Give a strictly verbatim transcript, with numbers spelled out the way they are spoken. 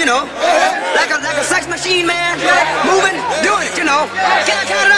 you know, like a like a sex machine, man, moving, doing it, you know. Can I count it